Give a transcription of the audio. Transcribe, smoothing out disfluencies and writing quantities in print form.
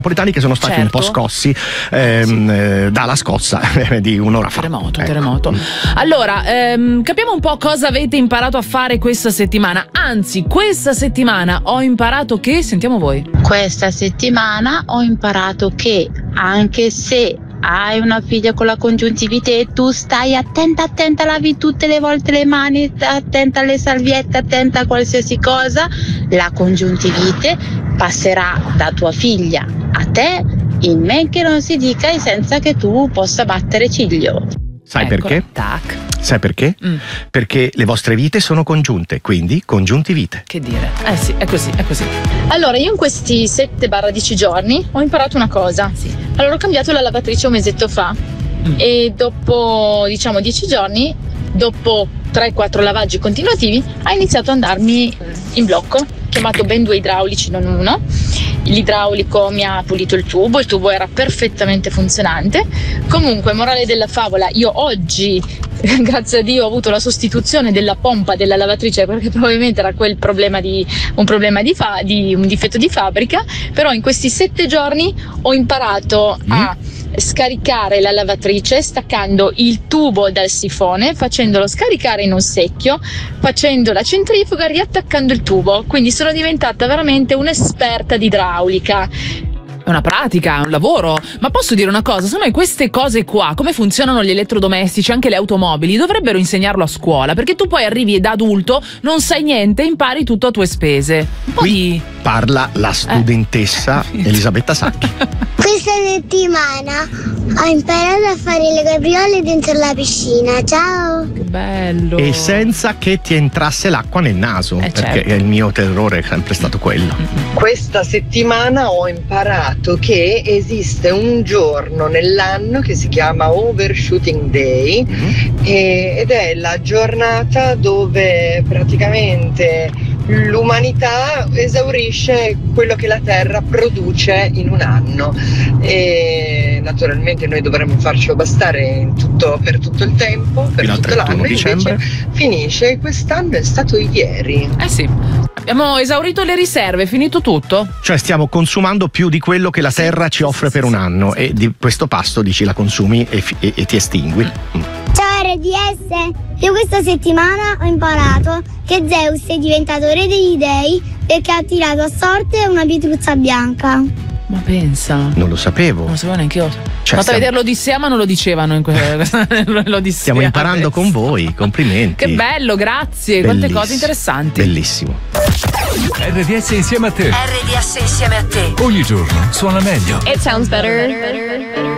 napoletani che sono stati un po' scossi dalla scossa di un'ora fa. Terremoto. Allora, capiamo un po' cosa avete imparato a fare questa settimana. Anzi, questa settimana ho imparato che, sentiamo voi. Questa settimana ho imparato che anche se hai una figlia con la congiuntivite e tu stai attenta, lavi tutte le volte le mani, attenta alle salviette, attenta a qualsiasi cosa, la congiuntivite passerà da tua figlia a te in men che non si dica e senza che tu possa battere ciglio. Sai perché? Tac. Sai perché? Perché le vostre vite sono congiunte, quindi congiuntivite. Che dire? Sì, è così. Allora, io in questi 7-10 giorni ho imparato una cosa. Sì. Allora, ho cambiato la lavatrice un mesetto fa e dopo, 10 giorni, dopo 3-4 lavaggi continuativi, ha iniziato ad andarmi in blocco. Ho chiamato ben 2 idraulici, non uno. L'idraulico mi ha pulito il tubo era perfettamente funzionante. Comunque, morale della favola, io oggi, grazie a Dio, ho avuto la sostituzione della pompa della lavatrice, perché probabilmente era un difetto di fabbrica. Però in questi 7 giorni ho imparato a scaricare la lavatrice staccando il tubo dal sifone, facendolo scaricare in un secchio, facendo la centrifuga, riattaccando il tubo. Quindi sono diventata veramente un'esperta di idraulica. È una pratica, è un lavoro. Ma posso dire una cosa? Secondo me queste cose qua, come funzionano gli elettrodomestici, anche le automobili, dovrebbero insegnarlo a scuola, perché tu poi arrivi da adulto, non sai niente, impari tutto a tue spese. Parla la studentessa Elisabetta Sacchi. Questa settimana ho imparato a fare le capriole dentro la piscina. Ciao! Che bello! E senza che ti entrasse l'acqua nel naso, perché il mio terrore è sempre stato quello. Questa settimana ho imparato che esiste un giorno nell'anno che si chiama Overshooting Day ed è la giornata dove praticamente l'umanità esaurisce quello che la Terra produce in un anno e naturalmente noi dovremmo farcelo bastare per tutto il tempo, per tutto l'anno, invece finisce. Quest'anno è stato ieri. Sì, abbiamo esaurito le riserve, è finito tutto. Cioè stiamo consumando più di quello che la Terra ci offre per un anno e di questo pasto dici la consumi e ti estingui. Ciao RDS, io questa settimana ho imparato che Zeus è diventato re degli dei perché ha tirato a sorte una pietruzza bianca. Ma pensa. Non lo sapevo. Non lo sapevo neanche io. Fatto vedere l'Odissea, ma non lo dicevano in l'Odissea. Stiamo imparando con voi, complimenti. Che bello, grazie. Bellissimo. Quante cose interessanti. Bellissimo. RDS insieme a te. RDS insieme a te. Ogni giorno suona meglio. It sounds better.